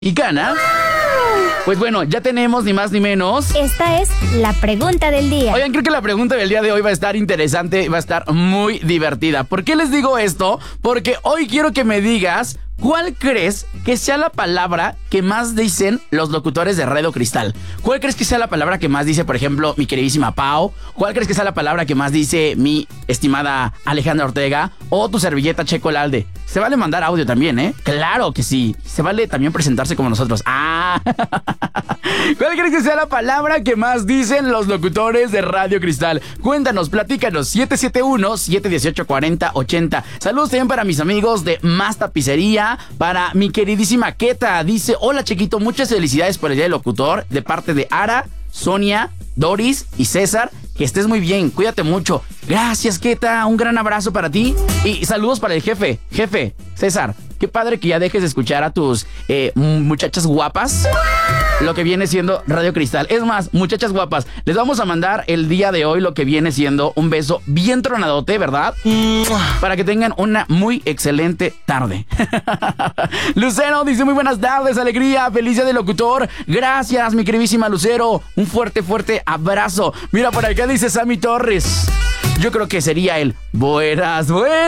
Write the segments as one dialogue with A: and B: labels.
A: y gana. Pues bueno, ya tenemos ni más ni menos.
B: Esta es la pregunta del día.
A: Oigan, creo que la pregunta del día de hoy va a estar interesante, va a estar muy divertida. ¿Por qué les digo esto? Porque hoy quiero que me digas ¿cuál crees que sea la palabra que más dicen los locutores de Radio Cristal? ¿Cuál crees que sea la palabra que más dice, por ejemplo, mi queridísima Pau? ¿Cuál crees que sea la palabra que más dice mi estimada Alejandra Ortega? ¿O tu servilleta Checo Lalde? Se vale mandar audio también, ¿eh? Claro que sí. Se vale también presentarse como nosotros. ¡Ah! ¿Cuál crees que sea la palabra que más dicen los locutores de Radio Cristal? Cuéntanos, platícanos. 771-718-4080. Saludos también para mis amigos de Más Tapicería. Para mi queridísima Keta. Dice, hola chiquito, muchas felicidades por el día del locutor. De parte de Ara, Sonia, Doris y César. Que estés muy bien, cuídate mucho. Gracias, Keta, un gran abrazo para ti. Y saludos para el jefe, César. Qué padre que ya dejes de escuchar a tus muchachas guapas. Lo que viene siendo Radio Cristal. Es más, muchachas guapas, les vamos a mandar el día de hoy lo que viene siendo un beso bien tronadote, ¿verdad? Para que tengan una muy excelente tarde. Lucero dice, muy buenas tardes, alegría, feliz día del locutor. Gracias, mi queridísima Lucero. Un fuerte, fuerte abrazo. Mira, por acá dice Sammy Torres. Yo creo que sería el buenas.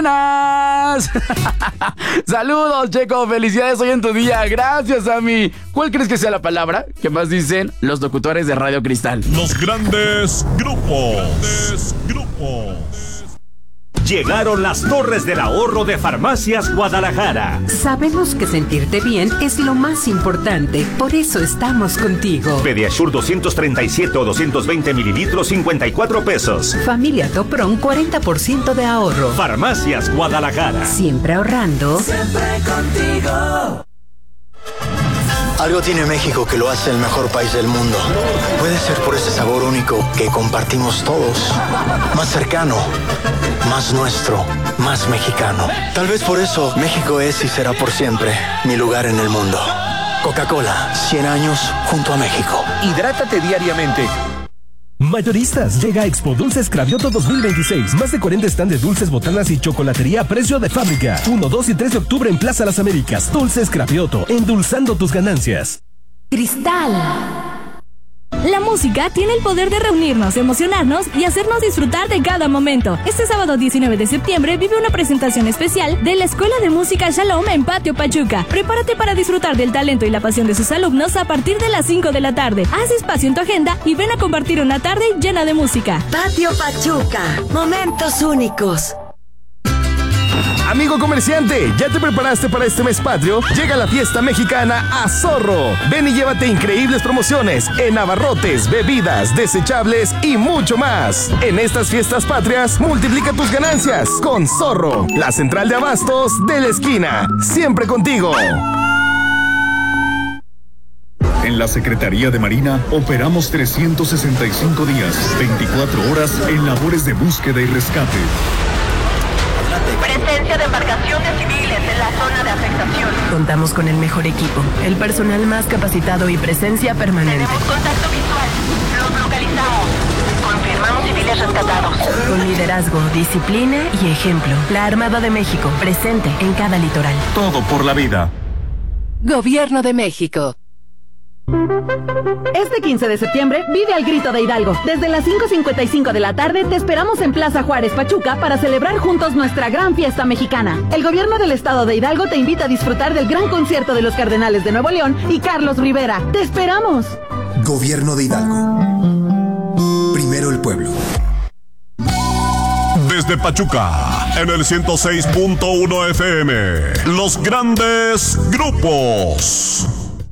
A: Saludos, Checo. Felicidades hoy en tu día. Gracias, Sammy. ¿Cuál crees que sea la palabra que más dicen los locutores de Radio Cristal?
C: Los grandes grupos. Llegaron las Torres del Ahorro de Farmacias Guadalajara.
D: Sabemos que sentirte bien es lo más importante, por eso estamos contigo.
C: Pediasure 237 o 220 mililitros, 54 pesos.
D: Familia Topron, 40% de ahorro.
C: Farmacias Guadalajara.
D: Siempre ahorrando.
E: Siempre contigo.
F: Algo tiene México que lo hace el mejor país del mundo. Puede ser por ese sabor único que compartimos todos. Más cercano, más nuestro, más mexicano. Tal vez por eso México es y será por siempre mi lugar en el mundo. Coca-Cola, 100 años junto a México.
G: Hidrátate diariamente. Mayoristas, llega a Expo Dulces Cravioto 2026. Más de 40 stands de dulces, botanas y chocolatería a precio de fábrica. 1, 2 y 3 de octubre en Plaza Las Américas. Dulces Cravioto, endulzando tus ganancias.
H: Cristal. La música tiene el poder de reunirnos, emocionarnos y hacernos disfrutar de cada momento. Este sábado 19 de septiembre vive una presentación especial de la Escuela de Música Shalom en Patio Pachuca. Prepárate para disfrutar del talento y la pasión de sus alumnos a partir de las 5 de la tarde. Haz espacio en tu agenda y ven a compartir una tarde llena de música.
E: Patio Pachuca, momentos únicos.
G: Amigo comerciante, ¿ya te preparaste para este mes patrio? Llega la fiesta mexicana a Zorro. Ven y llévate increíbles promociones en abarrotes, bebidas, desechables y mucho más. En estas fiestas patrias, multiplica tus ganancias con Zorro, la central de abastos de la esquina. Siempre contigo.
I: En la Secretaría de Marina operamos 365 días, 24 horas en labores de búsqueda y rescate.
J: Presencia de embarcaciones civiles en la zona de afectación.
D: Contamos con el mejor equipo, el personal más capacitado y presencia permanente.
J: Tenemos contacto visual. Los localizamos. Confirmamos civiles rescatados.
D: Con liderazgo, disciplina y ejemplo. La Armada de México, presente en cada litoral.
I: Todo por la vida.
D: Gobierno de México.
K: Este 15 de septiembre vive al grito de Hidalgo. Desde las 5:55 de la tarde te esperamos en Plaza Juárez, Pachuca, para celebrar juntos nuestra gran fiesta mexicana. El gobierno del estado de Hidalgo te invita a disfrutar del gran concierto de los Cardenales de Nuevo León y Carlos Rivera. ¡Te esperamos!
L: Gobierno de Hidalgo. Primero el pueblo.
C: Desde Pachuca, en el 106.1 FM, los grandes grupos.